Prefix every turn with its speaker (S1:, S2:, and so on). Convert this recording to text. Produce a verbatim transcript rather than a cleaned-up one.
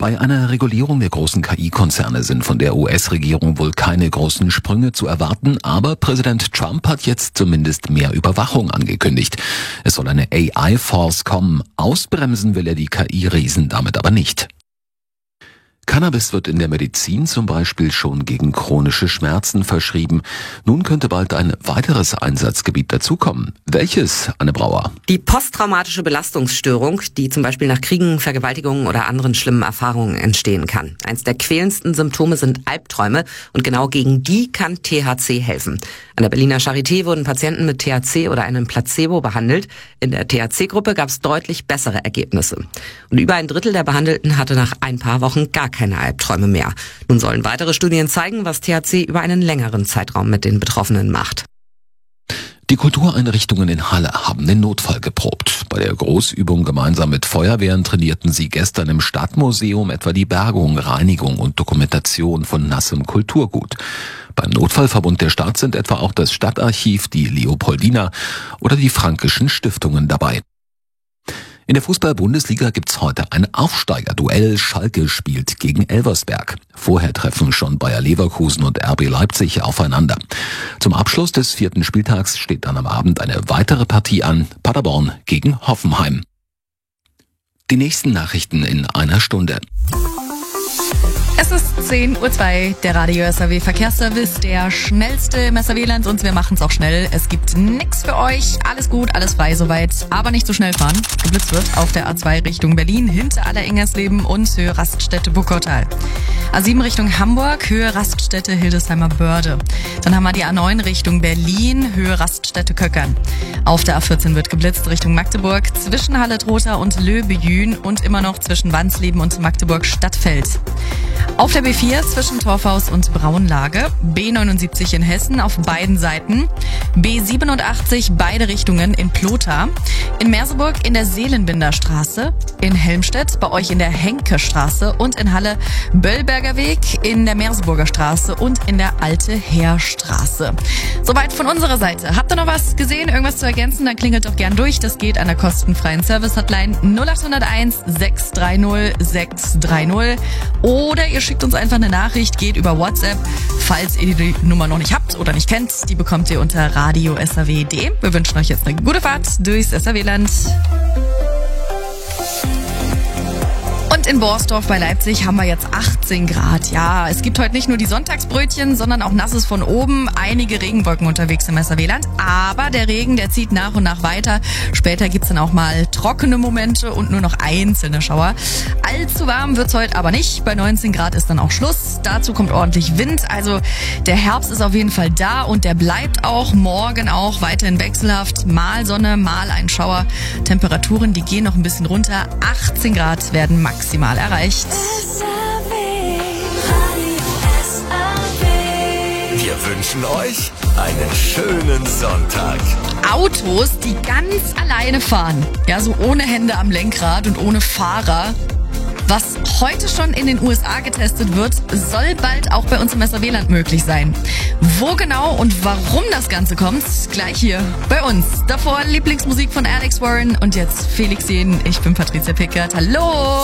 S1: Bei einer Regulierung der großen K I-Konzerne sind von der U S-Regierung wohl keine großen Sprünge zu erwarten, aber Präsident Trump hat jetzt zumindest mehr Überwachung angekündigt. Es soll eine A I-Force kommen. Ausbremsen will er die K I-Riesen damit aber nicht. Cannabis wird in der Medizin zum Beispiel schon gegen chronische Schmerzen verschrieben. Nun könnte bald ein weiteres Einsatzgebiet dazukommen. Welches, Anne Brauer?
S2: Die posttraumatische Belastungsstörung, die zum Beispiel nach Kriegen, Vergewaltigungen oder anderen schlimmen Erfahrungen entstehen kann. Eins der quälendsten Symptome sind Albträume und genau gegen die kann T H C helfen. An der Berliner Charité wurden Patienten mit T H C oder einem Placebo behandelt. In der T H C-Gruppe gab es deutlich bessere Ergebnisse. Und über ein Drittel der Behandelten hatte nach ein paar Wochen gar keine Albträume mehr. Nun sollen weitere Studien zeigen, was T H C über einen längeren Zeitraum mit den Betroffenen macht.
S1: Die Kultureinrichtungen in Halle haben den Notfall geprobt. Bei der Großübung gemeinsam mit Feuerwehren trainierten sie gestern im Stadtmuseum etwa die Bergung, Reinigung und Dokumentation von nassem Kulturgut. Beim Notfallverbund der Stadt sind etwa auch das Stadtarchiv, die Leopoldina oder die Frankischen Stiftungen dabei. In der Fußball-Bundesliga gibt's heute ein Aufsteigerduell. Schalke spielt gegen Elversberg. Vorher treffen schon Bayer Leverkusen und R B Leipzig aufeinander. Zum Abschluss des vierten Spieltags steht dann am Abend eine weitere Partie an. Paderborn gegen Hoffenheim. Die nächsten Nachrichten in einer Stunde.
S3: Es ist zehn Uhr zwei, der Radio S R W Verkehrsservice, der schnellste im S R W-Land und wir machen es auch schnell. Es gibt nix für euch, alles gut, alles frei soweit, aber nicht so schnell fahren. Geblitzt wird auf der A zwei Richtung Berlin, hinter Aller-Ingersleben und Höhe Raststätte Wuppertal. A sieben Richtung Hamburg, Höhe Raststätte Hildesheimer Börde. Dann haben wir die A neun Richtung Berlin, Höhe Raststätte Köckern. Auf der A vierzehn wird geblitzt Richtung Magdeburg, zwischen Halle-Trotha und Löbejün und immer noch zwischen Wansleben und Magdeburg-Stadtfeld. Auf der B vier zwischen Torfhaus und Braunlage, B neunundsiebzig in Hessen auf beiden Seiten, B siebenundachtzig beide Richtungen in Plotha, in Merseburg in der Seelenbinderstraße, in Helmstedt bei euch in der Henkestraße und in Halle Böllberger Weg, in der Merseburger Straße und in der Alte Heerstraße. Soweit von unserer Seite. Habt ihr noch was gesehen, irgendwas zu ergänzen, dann klingelt doch gern durch. Das geht an der kostenfreien Service-Hotline null acht null eins sechs drei null sechs drei null oder ihr schickt uns einfach eine Nachricht, geht über WhatsApp. Falls ihr die Nummer noch nicht habt oder nicht kennt, die bekommt ihr unter radio s r w punkt d e. Wir wünschen euch jetzt eine gute Fahrt durchs S R W-Land. Und in Borsdorf bei Leipzig haben wir jetzt achtzehn Grad. Ja, es gibt heute nicht nur die Sonntagsbrötchen, sondern auch Nasses von oben. Einige Regenwolken unterwegs im S R W-Land. Aber der Regen, der zieht nach und nach weiter. Später gibt's dann auch mal trockene Momente und nur noch einzelne Schauer. Allzu warm wird's heute aber nicht. Bei neunzehn Grad ist dann auch Schluss. Dazu kommt ordentlich Wind. Also der Herbst ist auf jeden Fall da und der bleibt auch morgen auch weiterhin wechselhaft. Mal Sonne, mal ein Schauer. Temperaturen, die gehen noch ein bisschen runter. achtzehn Grad werden maximal erreicht.
S4: Wir wünschen euch einen schönen Sonntag.
S3: Autos, die ganz alleine fahren. Ja, so ohne Hände am Lenkrad und ohne Fahrer. Was heute schon in den U S A getestet wird, soll bald auch bei uns im S R W-Land möglich sein. Wo genau und warum das Ganze kommt, gleich hier bei uns. Davor Lieblingsmusik von Alex Warren und jetzt Felix Jähn. Ich bin Patricia Pickert. Hallo!